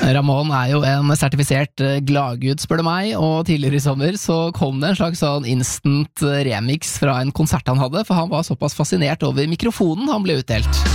Ramón jo en sertifisert gladgud, spør du meg, og tidligere i sommer så kom det en slags sånn instant remix fra en konsert han hadde, for han var såpass fascinert over mikrofonen han ble utdelt.